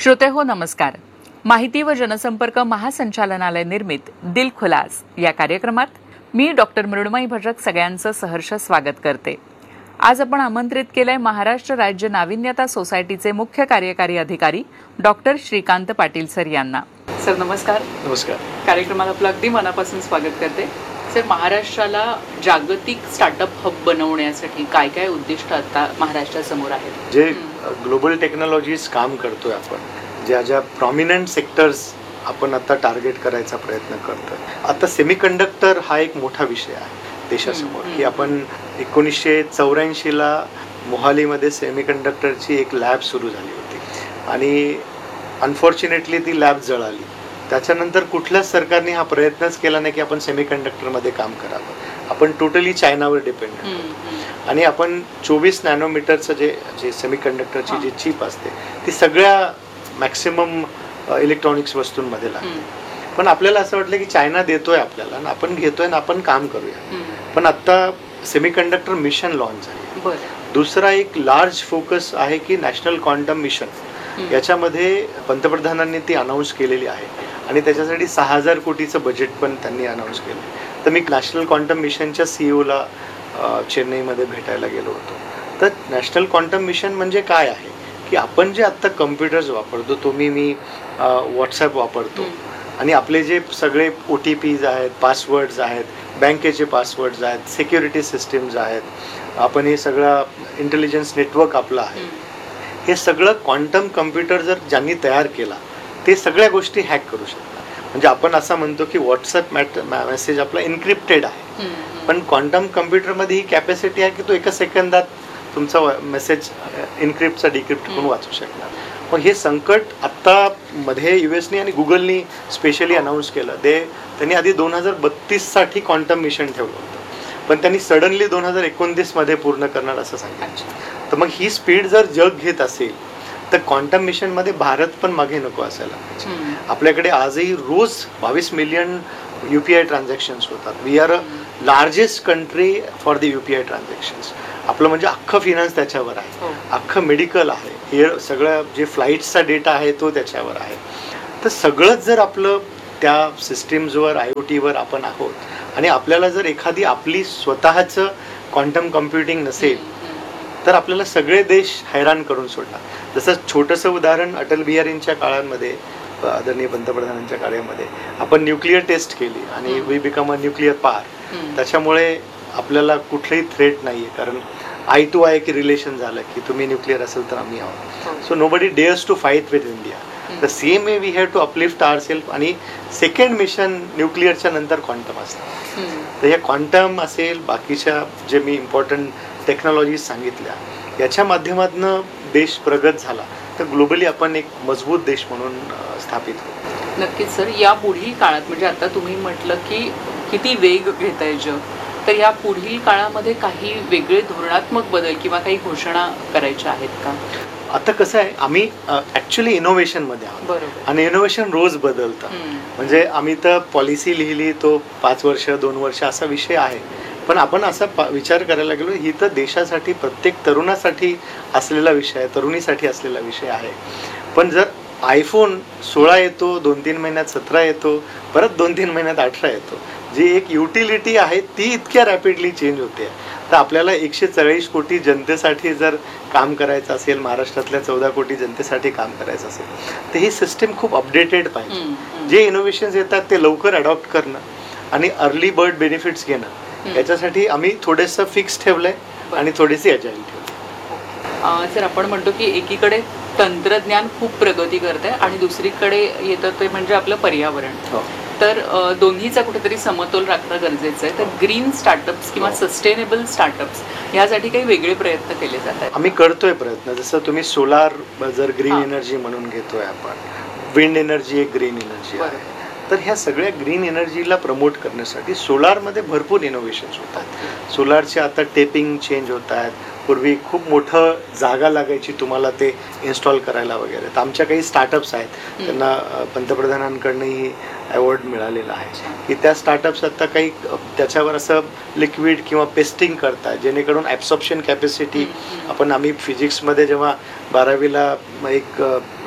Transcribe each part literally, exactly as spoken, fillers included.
श्रोते हो नमस्कार. माहिती व जनसंपर्क महासंचालनालय निर्मित दिल खुलास या कार्यक्रमात मी डॉक्टर मृण्मयी भजक सगळ्यांचं सहर्ष स्वागत करते. आज आपण आमंत्रित केलंय महाराष्ट्र राज्य नाविन्यता सोसायटीचे मुख्य कार्यकारी अधिकारी डॉक्टर श्रीकांत पाटील सर यांना. सर नमस्कार. नमस्कार. कार्यक्रमाला आपलं अगदी मनापासून स्वागत करते. सर, महाराष्ट्राला जागतिक स्टार्टअप हब बनवण्यासाठी काय काय उद्दिष्ट आता महाराष्ट्रासमोर आहेत? जे ग्लोबल टेक्नॉलॉजीज काम करतोय आपण, ज्या ज्या प्रॉमिनंट सेक्टर्स आपण आता टार्गेट करायचा प्रयत्न करतोय. आता सेमीकंडक्टर हा एक मोठा विषय आहे देशासमोर, की आपण एकोणीसशे चौऱ्याऐंशीला मोहालीमध्ये सेमीकंडक्टरची एक लॅब सुरू झाली होती आणि अनफॉर्च्युनेटली ती लॅब जळाली. त्याच्यानंतर कुठल्याच सरकारने हा प्रयत्नच केला नाही की आपण सेमीकंडक्टरमध्ये काम करावं. आपण टोटली चायनावर डिपेंडेंट आणि आपण चोवीस नॅनोमीटरचं जे जे सेमीकंडक्टरची जी चिप असते ती सगळ्या मॅक्सिमम इलेक्ट्रॉनिक्स वस्तूंमध्ये लागते. पण आपल्याला असं वाटलं की चायना देतोय आपल्याला आणि आपण घेतोय आणि आपण काम करूया. पण आता सेमीकंडक्टर मिशन लॉन्च झाली. दुसरा एक लार्ज फोकस आहे की नॅशनल क्वांटम मिशन, याच्यामध्ये पंतप्रधानांनी ती अनाऊन्स केलेली आहे आणि त्याच्यासाठी सहा हजार कोटीचं बजेट पण त्यांनी अनाऊन्स केलं. तर मी नॅशनल क्वांटम मिशनच्या सीईओला चेन्नईमध्ये भेटायला गेलो होतो. तर नॅशनल क्वांटम मिशन म्हणजे काय आहे की आपण जे आत्ता कम्प्युटर्स वापरतो, तुम्ही मी व्हॉट्सॲप वापरतो आणि आपले जे सगळे ओ टी पीज आहेत, पासवर्ड्स आहेत, बँकेचे पासवर्ड्स आहेत, सिक्युरिटी सिस्टीम्स आहेत, आपण हे सगळं इंटेलिजन्स नेटवर्क आपलं आहे, हे सगळं क्वांटम कम्प्युटर जर ज्यांनी तयार केला ते सगळ्या गोष्टी हॅक करू शकतात. म्हणजे आपण असं म्हणतो की व्हॉट्सअप मेसेज आपला इन्क्रिप्टेड आहे, पण क्वांटम कम्प्युटरमध्ये ही कॅपॅसिटी आहे की तो एका सेकंदात तुमचा मेसेज इन्क्रिप्टचा डिक्रिप्ट करून वाचू शकणार. पण हे संकट आत्ता मध्ये यू एसनी आणि गुगलनी स्पेशली अनाऊन्स केलं. ते त्यांनी आधी दोन हजार बत्तीससाठी क्वांटम मिशन ठेवलं होतं, पण त्यांनी सडनली दोन हजार एकोणतीसमध्ये पूर्ण करणार असं सांगितलं. तर मग ही स्पीड जर जग घेत असेल तर क्वांटम मिशनमध्ये भारत पण मागे नको असायला पाहिजे. आपल्याकडे आजही रोज बावीस million U P I transactions होतात. We are a largest country for the U P I transactions. आपलं म्हणजे अख्खं फिनान्स त्याच्यावर आहे, अख्खं मेडिकल आहे, हे सगळं जे फ्लाईट्सचा डेटा आहे तो त्याच्यावर आहे. तर सगळंच जर आपलं त्या सिस्टीम्सवर, आय ओ टीवर आपण आहोत आणि आपल्याला जर एखादी आपली स्वतःचं क्वांटम कम्प्युटिंग नसेल तर आपल्याला सगळे देश हैराण करून सोडणार. जसं छोटंसं उदाहरण अटल बिहारींच्या काळामध्ये, आदरणीय पंतप्रधानांच्या काळामध्ये आपण न्यूक्लिअर टेस्ट केली आणि we become a nuclear power. त्याच्यामुळे आपल्याला कुठलंही थ्रेट नाही आहे, कारण आय टू आय की रिलेशन झालं की तुम्ही न्यूक्लिअर असेल तर आम्ही आहोत. So no Badi dares to fight with India. The same way we have to uplift our self. आणि सेकंड मिशन न्यूक्लिअरच्या नंतर क्वांटम असतं. तर या क्वांटम असेल, बाकीच्या जे मी इम्पॉर्टंट टेक्नॉलॉजीज सांगितल्या, याच्या माध्यमातून देश प्रगत झाला तर ग्लोबली आपण एक मजबूत देश म्हणून स्थापित होतो. नक्कीच सर. या पुढील काळात, म्हणजे आता तुम्ही म्हटलं की किती वेग घेत आहे जग, तर या पुढील काळामध्ये काही वेगळे धोरणात्मक बदल किंवा काही घोषणा करायच्या आहेत का? आता कसं आहे, आम्ही ॲक्च्युली इनोव्हेशनमध्ये आहोत आणि इनोव्हेशन रोज बदलतं. म्हणजे आम्ही तर पॉलिसी लिहिली, तो पाच वर्ष दोन वर्ष असा विषय आहे, पण आपण असा विचार करायला गेलो ही तर देशासाठी, प्रत्येक तरुणासाठी असलेला विषय आहे, तरुणीसाठी असलेला विषय आहे. पण जर आयफोन सोळा येतो, दोन तीन महिन्यात सतरा येतो, परत दोन तीन महिन्यात अठरा येतो, जी एक युटिलिटी आहे ती इतक्या रॅपिडली चेंज होते. तर आपल्याला एकशे चाळीस कोटी जनतेसाठी जर काम करायचं असेल, महाराष्ट्रातल्या चौदा कोटी जनतेसाठी काम करायचं असेल, तर ही सिस्टीम खूप अपडेटेड पाहिजे. जे इनोव्हेशन्स येतात ते लवकर अडॉप्ट करणं आणि अर्ली बर्ड बेनिफिट्स घेणं, याच्यासाठी आम्ही थोडंसं फिक्स ठेवलंय आणि थोडीशी अजाईल ठेवली. सर, आपण म्हणतो की एकीकडे तंत्रज्ञान खूप प्रगती करत आहे आणि दुसरीकडे येतं ते म्हणजे आपलं पर्यावरण. तर दोन्हीचा कुठेतरी समतोल राखणं गरजेचं आहे. तर ग्रीन स्टार्टअप्स किंवा सस्टेनेबल स्टार्टअप्स यासाठी काही वेगळे प्रयत्न केले जात आहेत? आम्ही करतोय प्रयत्न. जसं तुम्ही सोलार जर ग्रीन एनर्जी म्हणून घेतोय आपण, विंड एनर्जी एक ग्रीन एनर्जी आहे, तर ह्या सगळ्या ग्रीन एनर्जीला प्रमोट करण्यासाठी सोलारमध्ये भरपूर इनोव्हेशन्स होतात. सोलारचे आता टेपिंग चेंज होत आहेत. पूर्वी खूप मोठं जागा लागायची तुम्हाला ते इन्स्टॉल करायला वगैरे. तर आमच्या काही स्टार्टअप्स आहेत, त्यांना पंतप्रधानांकडनंही अवॉर्ड मिळालेला आहे की त्या स्टार्टअप्स आता काही त्याच्यावर असं लिक्विड किंवा पेस्टिंग करतात, जेणेकरून ॲब्सॉर्प्शन कॅपॅसिटी. आपण आम्ही फिजिक्समध्ये जेव्हा बारावीला एक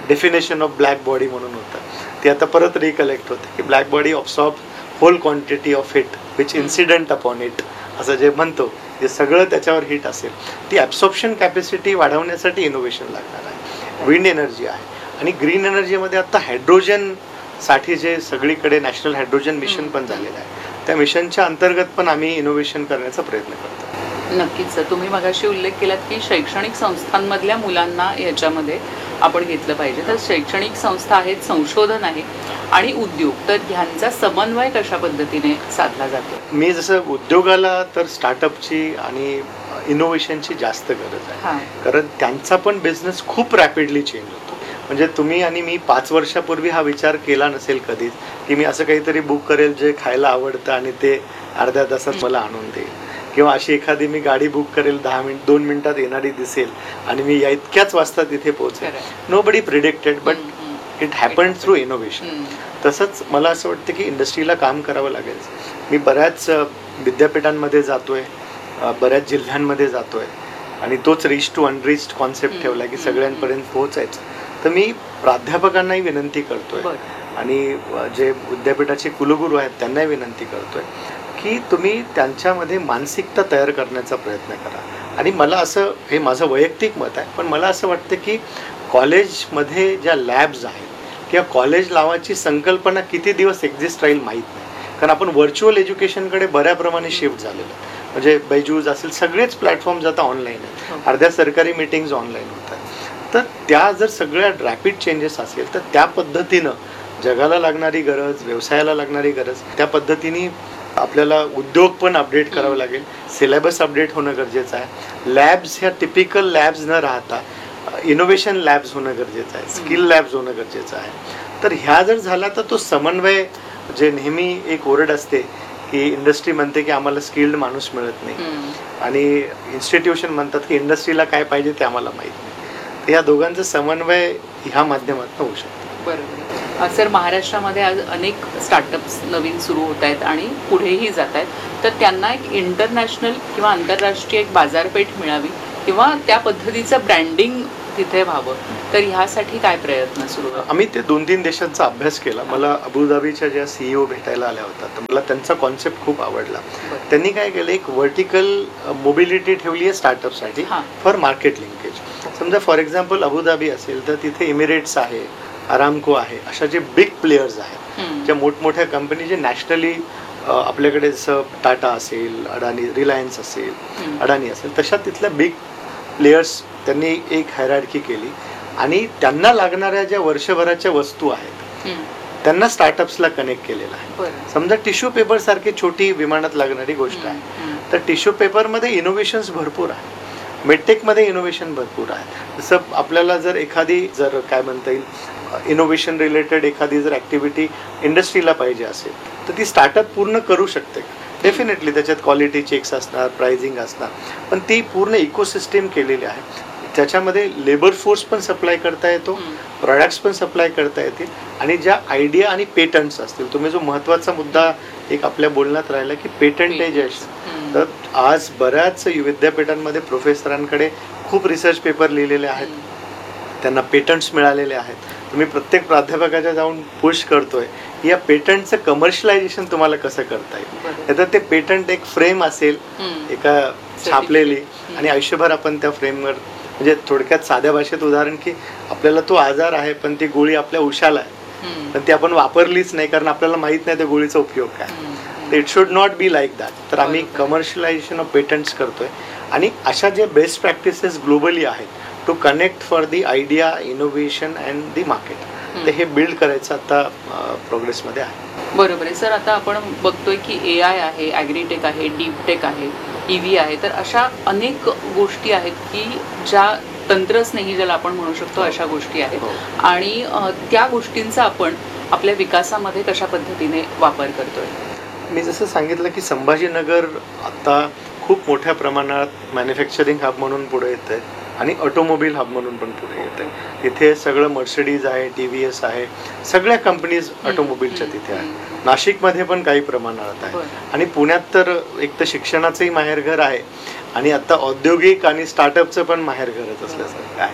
डेफिनेशन ऑफ ब्लॅक बॉडी म्हणून होतं, ते आता परत रिकलेक्ट होते की black body ऑब्सॉर्ब hole quantity of hit which incident upon it, असं जे म्हणतो, जे सगळं त्याच्यावर हिट असेल, ती ॲब्सॉर्प्शन कॅपॅसिटी वाढवण्यासाठी इनोव्हेशन लागणार आहे. विंड एनर्जी आहे आणि ग्रीन एनर्जीमध्ये आता हायड्रोजनसाठी जे सगळीकडे नॅशनल हायड्रोजन मिशन पण झालेलं आहे, त्या मिशनच्या अंतर्गत पण आम्ही इनोव्हेशन करण्याचा प्रयत्न करतो. नक्कीच. तुम्ही मगाशी उल्लेख केलात की शैक्षणिक संस्थांमधल्या मुलांना याच्यामध्ये आपण घेतलं पाहिजे. तर शैक्षणिक संस्था आहेत, संशोधन आहे आणि उद्योग, तर ह्यांचा समन्वय कशा पद्धतीने साधला जातो? मी जसं उद्योगाला तर स्टार्टअपची आणि इनोव्हेशनची जास्त गरज आहे, कारण त्यांचा पण बिझनेस खूप रॅपिडली चेंज होतो. म्हणजे तुम्ही आणि मी पाच वर्षापूर्वी हा विचार केला नसेल कधीच की मी असं काहीतरी बुक करेल जे खायला आवडतं आणि ते अर्ध्या तासात मला आणून देईल, किंवा अशी एखादी मी गाडी बुक करेल दहा मिनिट दोन मिनिटात येणारी दिसेल आणि मी या इतक्याच वाजता तिथे पोहोचेल. No Badi predicted, but it happen through innovation. तसंच मला असं वाटतं की इंडस्ट्रीला काम करावं लागेल. मी बऱ्याच विद्यापीठांमध्ये जातोय, बऱ्याच जिल्ह्यांमध्ये जातोय आणि तोच रिच टू अनरिच्ड कॉन्सेप्ट ठेवला की सगळ्यांपर्यंत पोहोचायचं. तर मी प्राध्यापकांनाही विनंती करतोय आणि जे विद्यापीठाचे कुलगुरू आहेत त्यांनाही विनंती करतोय की तुम्ही त्यांच्यामध्ये मानसिकता तयार करण्याचा प्रयत्न करा. आणि मला असं, हे माझं वैयक्तिक मत आहे, पण मला असं वाटतं की कॉलेजमध्ये ज्या लॅब्स आहेत किंवा कॉलेज लावायची संकल्पना किती दिवस एक्झिस्ट राहील माहीत नाही, कारण आपण व्हर्च्युअल एज्युकेशनकडे बऱ्याप्रमाणे शिफ्ट झालेलं आहे. म्हणजे बैजूज असेल, सगळेच प्लॅटफॉर्म्स आता ऑनलाईन आहेत, अर्ध्या सरकारी मीटिंग्स ऑनलाईन होत आहेत. तर त्या जर सगळ्या रॅपिड चेंजेस असेल तर त्या पद्धतीनं जगाला लागणारी गरज, व्यवसायाला लागणारी गरज, त्या पद्धतीने आपल्याला उद्योग पण अपडेट करावं लागेल, सिलेबस अपडेट होणं गरजेचं आहे, लॅब्स ह्या टिपिकल लॅब्स न राहता इनोव्हेशन लॅब्स होणं गरजेचं आहे, स्किल लॅब्स होणं गरजेचं आहे. तर ह्या जर झाला तर तो समन्वय, जे नेहमी एक ओरड असते की इंडस्ट्री म्हणते की आम्हाला स्किल्ड माणूस मिळत नाही आणि इन्स्टिट्यूशन म्हणतात की इंडस्ट्रीला काय पाहिजे ते आम्हाला माहीत नाही. तर या दोघांचं समन्वय ह्या माध्यमातून होऊ शकतो. बरोबर. सर, महाराष्ट्रामध्ये आज अनेक स्टार्टअप्स नवीन सुरू होत आहेत आणि पुढेही जात आहेत, तर त्यांना एक इंटरनॅशनल किंवा आंतरराष्ट्रीय एक बाजारपेठ मिळावी किंवा त्या पद्धतीचं ब्रँडिंग तिथे व्हावं, तर ह्यासाठी काय प्रयत्न सुरू आहेत? आम्ही ते दोन तीन देशांचा अभ्यास केला. मला अबुधाबीच्या ज्या सीईओ भेटायला आल्या होत्या, तर मला त्यांचा कॉन्सेप्ट खूप आवडला. त्यांनी काय केलं, एक व्हर्टिकल मोबिलिटी ठेवली आहे स्टार्टअपसाठी फॉर मार्केट लिंकेज. समजा फॉर एक्झाम्पल अबुधाबी असेल तर तिथे इमिरेट्स आहे, अरामको आहे, अशा जे बिग प्लेयर्स आहेत, ज्या मोठमोठ्या कंपनी जे नॅशनली आपल्याकडे जसं टाटा असेल, अडानी, रिलायन्स असेल, अडानी असेल, तशा तिथल्या बिग प्लेयर्स त्यांनी एक हायरार्की केली आणि त्यांना लागणाऱ्या ज्या वर्षभराच्या वस्तू आहेत त्यांना स्टार्टअप्सला कनेक्ट केलेलं आहे. समजा टिश्यू पेपर सारखी छोटी विमानात लागणारी गोष्ट आहे, तर टिश्यू पेपरमध्ये इनोव्हेशन्स भरपूर आहे, मेडटेकमध्ये इनोव्हेशन भरपूर आहे. जसं आपल्याला जर एखादी जर काय म्हणता येईल इनोव्हेशन रिलेटेड एखादी जर ॲक्टिव्हिटी इंडस्ट्रीला पाहिजे असेल तर ती स्टार्टअप पूर्ण करू शकते. डेफिनेटली त्याच्यात क्वालिटी चेक्स असणार, प्राइसिंग असणार, पण ती पूर्ण इकोसिस्टीम केलेली आहे. त्याच्यामध्ये लेबर फोर्स पण सप्लाय करता येतो, प्रॉडक्ट्स पण सप्लाय करता येतील आणि ज्या आयडिया आणि पेटंट्स असतील. तुम्ही जो महत्त्वाचा मुद्दा एक आपल्या बोलण्यात राहिला की पेटंटायझेशन, तर आज बऱ्याच विद्यापीठांमध्ये प्रोफेसरांकडे खूप रिसर्च पेपर लिहिलेले आहेत, त्यांना पेटंट्स मिळालेले आहेत. तुम्ही प्रत्येक प्राध्यापकाच्या जाऊन पुश करतोय या पेटंटचं कमर्शियलायझेशन तुम्हाला कसं करता येईल. तर ते पेटंट एक फ्रेम असेल एका छापलेली आणि आयुष्यभर आपण त्या फ्रेमवर, म्हणजे थोडक्यात साध्या भाषेत उदाहरण की आपल्याला तो आजार आहे पण ती गोळी आपल्या उशाला आहे, पण ती आपण वापरलीच नाही कारण आपल्याला माहित नाही त्या गोळीचा उपयोग काय. It should not be like that. तर आम्ही कमर्शियलायझेशन ऑफ पेटंट्स करतोय आणि अशा जे बेस्ट प्रॅक्टिसेस ग्लोबली आहेत to connect for the idea, innovation and the market, तर हे बिल्ड करायचं आता प्रोग्रेसमध्ये आहे. बरोबर आहे सर. आता आपण बघतोय की ए आय आहे, ॲग्रीटेक आहे, डीपटेक आहे, ई व्ही आहे, तर अशा अनेक गोष्टी आहेत की ज्या तंत्रस्नेही ज्याला आपण म्हणू शकतो अशा गोष्टी आहेत आणि त्या गोष्टींचा आपण आपल्या विकासामध्ये कशा पद्धतीने वापर करतोय. मी जसं सांगितलं की संभाजीनगर आता खूप मोठ्या प्रमाणात मॅन्युफॅक्चरिंग हब म्हणून पुढे येत आहे आणि ऑटोमोबाईल हब म्हणून पण पुढे येत आहे. इथे सगळं मर्सिडीज आहे, टी व्ही एस आहे, सगळ्या कंपनीज ऑटोमोबाईलच्या तिथे आहे. नाशिकमध्ये पण काही प्रमाणात आहे आणि पुण्यात तर एक तर शिक्षणाचंही माहेरघर आहे आणि आता औद्योगिक आणि स्टार्टअपचं पण माहेरघरच असल्यासारखं आहे.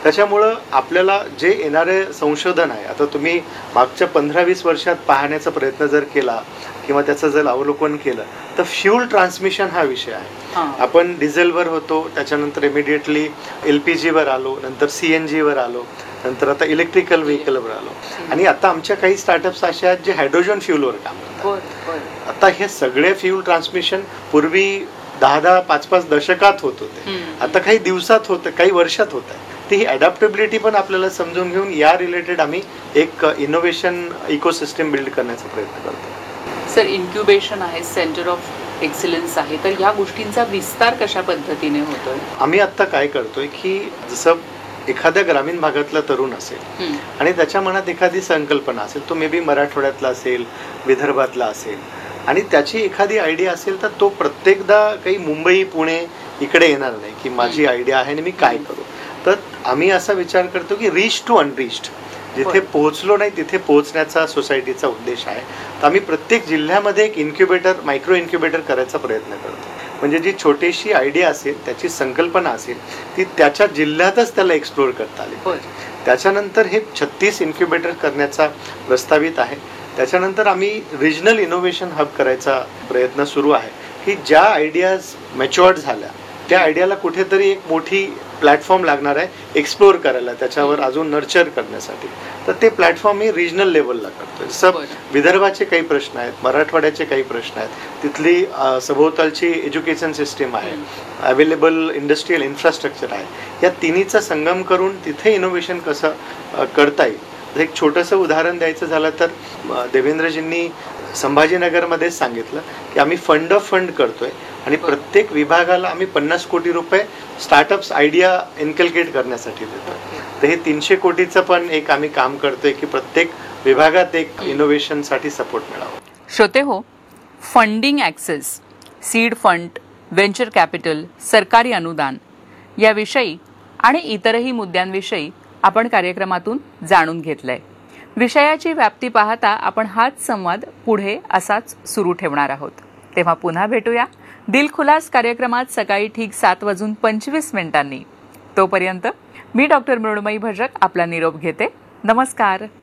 त्याच्यामुळं आपल्याला जे येणारे संशोधन आहे, आता तुम्ही मागच्या पंधरा वीस वर्षात पाहण्याचा प्रयत्न जर केला किंवा त्याचं जर अवलोकन केलं तर फ्यूल ट्रान्समिशन हा विषय आहे. आपण डिझेलवर होतो, त्याच्यानंतर इमिडिएटली एल पी जीवर आलो, नंतर सी एन जीवर आलो, नंतर आता इलेक्ट्रिकल व्हेकलवर आलो, आणि आता आमच्या काही स्टार्टअप्स अशा आहेत जे हायड्रोजन फ्यूलवर काम करतात. आता हे सगळे फ्यूल ट्रान्समिशन पूर्वी दहा दहा पाच पाच दशकात होत होते, आता काही दिवसात होतं, काही वर्षात होत आहे. ती ही अडॅप्टेबिलिटी पण आपल्याला समजून घेऊन या रिलेटेड आम्ही एक इनोव्हेशन इकोसिस्टम बिल्ड करण्याचा प्रयत्न करतो. सर, इन्क्युबेशन आहे, सेंटर ऑफ एक्सलन्स आहे, तर ह्या गोष्टींचा विस्तार कशा पद्धतीने होतोय? आम्ही आता काय करतोय की जसं एखाद्या ग्रामीण भागातला तरुण असेल आणि त्याच्या मनात एखादी संकल्पना असेल, तो मे बी मराठवाड्यातला असेल, विदर्भातला असेल, आणि त्याची एखादी आयडिया असेल, तर तो प्रत्येकदा काही मुंबई पुणे इकडे येणार नाही की माझी आयडिया आहे आणि मी काय करू. तर आम्ही असा विचार करतो की रीच टू अनरीच्ड, जिथे पोहोचलो नाही तिथे पोहोचण्याचा सोसायटीचा उद्देश आहे. तर आम्ही प्रत्येक जिल्ह्यामध्ये एक इन्क्युबेटर, मायक्रो इन्क्युबेटर करायचा प्रयत्न करतो. म्हणजे जी छोटीशी आयडिया असेल, त्याची संकल्पना असेल, ती त्याच्या जिल्ह्यातच त्याला एक्सप्लोर करता आली. त्याच्यानंतर हे छत्तीस इन्क्युबेटर करण्याचा प्रस्तावित आहे. त्याच्यानंतर आम्ही रिजनल इनोव्हेशन हब करायचा प्रयत्न सुरू आहे की ज्या आयडियाज मॅच्युअर्ड झाल्या त्या आयडियाला कुठेतरी एक मोठी प्लॅटफॉर्म लागणार आहे एक्सप्लोर करायला, त्याच्यावर अजून नर्चर करण्यासाठी. तर ते प्लॅटफॉर्म मी रिजनल लेवलला करतोय. जसं विदर्भाचे काही प्रश्न आहेत, मराठवाड्याचे काही प्रश्न आहेत, तिथली सभोवतालची एज्युकेशन सिस्टीम आहे, अवेलेबल इंडस्ट्रियल इन्फ्रास्ट्रक्चर आहे, या तिन्हीचा संगम करून तिथे इनोव्हेशन कसं करता येईल. एक छोटंसं उदाहरण द्यायचं झालं तर देवेंद्रजींनी संभाजीनगरमध्येच सांगितलं की आम्ही फंड ऑफ फंड करतोय आणि प्रत्येक विभागाला आम्ही पन्नास कोटी रुपये स्टार्टअप्स आयडिया इन्कल्केट करण्यासाठी देतो. तर हे तीनशे कोटीचं पण एक आम्ही काम करतोय की प्रत्येक विभागात एक इनोव्हेशनसाठी सपोर्ट मिळावा. श्रोते हो, funding access, seed fund, venture capital, सरकारी अनुदान याविषयी आणि इतरही मुद्द्यांविषयी आपण कार्यक्रमातून जाणून घेतलंय. विषयाची व्याप्ती पाहता आपण हाच संवाद पुढे असाच सुरू ठेवणार आहोत. तेव्हा पुन्हा भेटूया दिलखुलास कार्यक्रमात सकाळी ठीक सात वाजून पंचवीस मिनिटांनी. तोपर्यंत मी डॉक्टर मृण्मयी भजक आपला निरोप घेते. नमस्कार.